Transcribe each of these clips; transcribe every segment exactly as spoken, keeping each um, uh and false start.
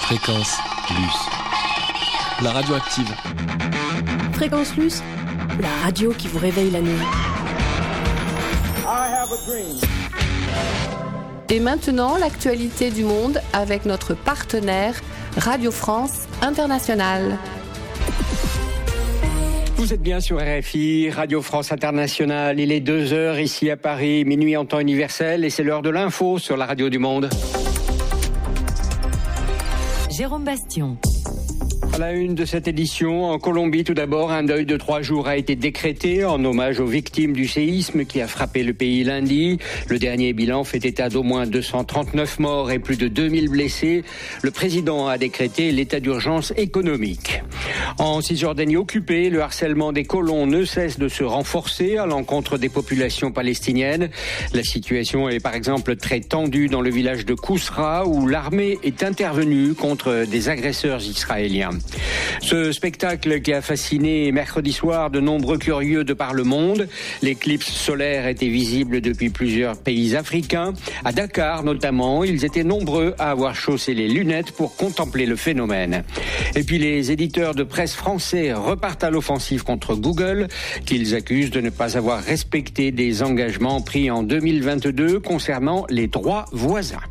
Fréquence Luce. La radio active. Fréquence Luce, la radio qui vous réveille la nuit. I have a dream. Et maintenant, l'actualité du monde avec notre partenaire Radio France Internationale. Vous êtes bien sur R F I, Radio France Internationale. Il est deux heures ici à Paris, minuit en temps universel, et c'est l'heure de l'info sur la radio du monde. Jérôme Bastion. À la une de cette édition, en Colombie, tout d'abord, un deuil de trois jours a été décrété en hommage aux victimes du séisme qui a frappé le pays lundi. Le dernier bilan fait état d'au moins deux cent trente-neuf morts et plus de deux mille blessés. Le président a décrété l'état d'urgence économique. En Cisjordanie occupée, le harcèlement des colons ne cesse de se renforcer à l'encontre des populations palestiniennes. La situation est par exemple très tendue dans le village de Kousra où l'armée est intervenue contre des agresseurs israéliens. Ce spectacle qui a fasciné mercredi soir de nombreux curieux de par le monde. L'éclipse solaire était visible depuis plusieurs pays africains. À Dakar notamment, ils étaient nombreux à avoir chaussé les lunettes pour contempler le phénomène. Et puis les éditeurs de presse français repartent à l'offensive contre Google, qu'ils accusent de ne pas avoir respecté des engagements pris en deux mille vingt-deux concernant les droits voisins.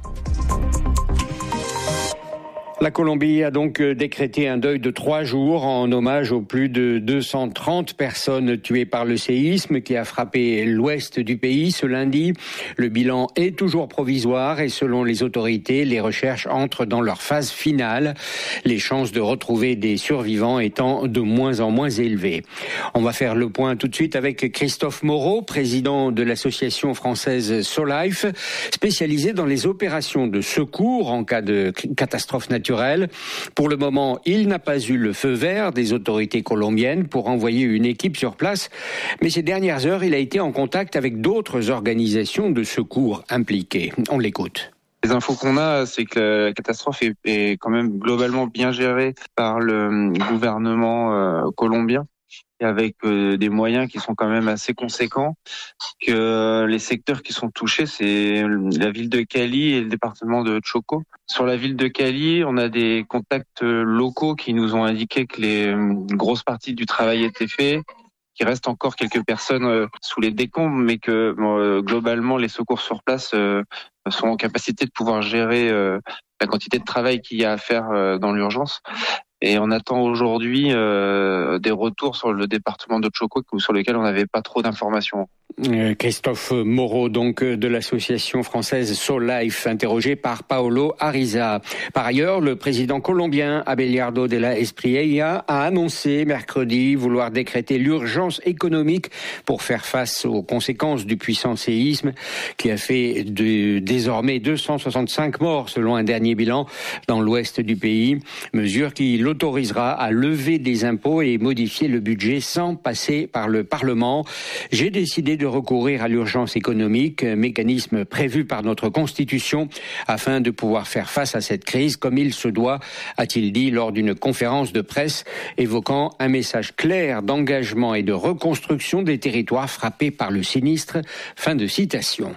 La Colombie a donc décrété un deuil de trois jours en hommage aux plus de deux cent trente personnes tuées par le séisme qui a frappé l'ouest du pays ce lundi. Le bilan est toujours provisoire et selon les autorités, les recherches entrent dans leur phase finale, les chances de retrouver des survivants étant de moins en moins élevées. On va faire le point tout de suite avec Christophe Moreau, président de l'association française SoLife, spécialisée dans les opérations de secours en cas de catastrophe naturelle. Pour le moment, il n'a pas eu le feu vert des autorités colombiennes pour envoyer une équipe sur place, mais ces dernières heures, il a été en contact avec d'autres organisations de secours impliquées. On l'écoute. Les infos qu'on a, c'est que la catastrophe est, est quand même globalement bien gérée par le gouvernement euh, colombien, et avec euh, des moyens qui sont quand même assez conséquents, que euh, les secteurs qui sont touchés, c'est la ville de Cali et le département de Chocó. Sur la ville de Cali, on a des contacts locaux qui nous ont indiqué que les euh, grosses parties du travail étaient faites, qu'il reste encore quelques personnes euh, sous les décombres, mais que euh, globalement, les secours sur place euh, sont en capacité de pouvoir gérer euh, la quantité de travail qu'il y a à faire euh, dans l'urgence. Et on attend aujourd'hui euh, des retours sur le département de Chocó sur lequel on n'avait pas trop d'informations. Christophe Moreau, donc de l'association française SoLife, interrogé par Paolo Ariza. Par ailleurs, le président colombien Abelardo de la Espriella a annoncé mercredi vouloir décréter l'urgence économique pour faire face aux conséquences du puissant séisme qui a fait de, désormais deux cent soixante-cinq morts selon un dernier bilan dans l'ouest du pays. Mesure qui l'autorisera à lever des impôts et modifier le budget sans passer par le Parlement. J'ai décidé de recourir à l'urgence économique, mécanisme prévu par notre Constitution, afin de pouvoir faire face à cette crise comme il se doit, a-t-il dit lors d'une conférence de presse, évoquant un message clair d'engagement et de reconstruction des territoires frappés par le sinistre. Fin de citation.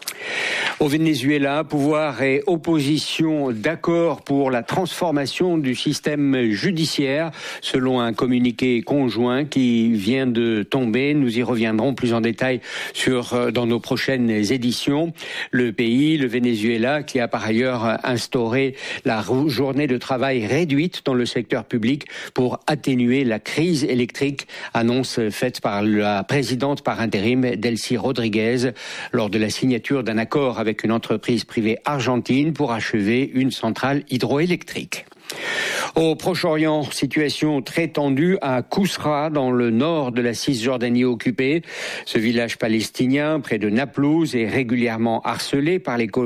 Au Venezuela, pouvoir et opposition d'accord pour la transformation du système judiciaire, selon un communiqué conjoint qui vient de tomber. Nous y reviendrons plus en détail sur, dans nos prochaines éditions. Le pays, le Venezuela, qui a par ailleurs instauré la journée de travail réduite dans le secteur public pour atténuer la crise électrique, annonce faite par la présidente par intérim Delcy Rodriguez lors de la signature d'un accord avec une entreprise privée argentine pour achever une centrale hydroélectrique. Au Proche-Orient, situation très tendue à Kousra, dans le nord de la Cisjordanie occupée. Ce village palestinien, près de Naplouse, est régulièrement harcelé par les